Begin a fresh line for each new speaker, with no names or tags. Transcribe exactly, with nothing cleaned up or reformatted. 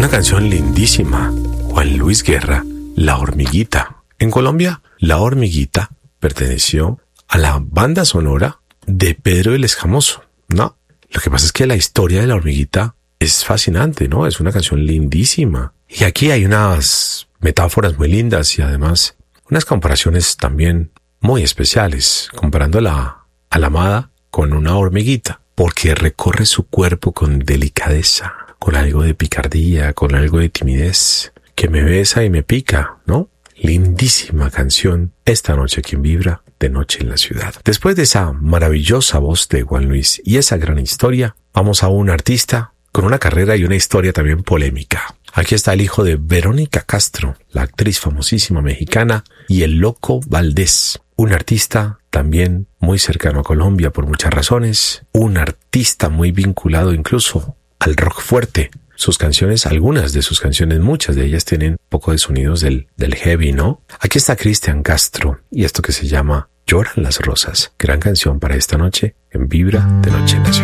Una canción lindísima. Juan Luis Guerra, La Hormiguita. En Colombia, La Hormiguita perteneció a la banda sonora de Pedro el Escamoso, ¿no? Lo que pasa es que la historia de La Hormiguita es fascinante, ¿no? Es una canción lindísima. Y aquí hay unas metáforas muy lindas y además unas comparaciones también muy especiales, comparándola a la amada con una hormiguita, porque recorre su cuerpo con delicadeza, con algo de picardía, con algo de timidez, que me besa y me pica, ¿no? Lindísima canción, esta noche aquí en Vibra, de noche en la ciudad. Después de esa maravillosa voz de Juan Luis y esa gran historia, vamos a un artista con una carrera y una historia también polémica. Aquí está el hijo de Verónica Castro, la actriz famosísima mexicana, y el Loco Valdés, un artista también muy cercano a Colombia por muchas razones, un artista muy vinculado incluso al rock fuerte. Sus canciones, algunas de sus canciones, muchas de ellas tienen un poco de sonidos del, del heavy, ¿no? Aquí está Cristian Castro y esto que se llama Lloran las Rosas. Gran canción para esta noche en Vibra de Noche en la Ciudad.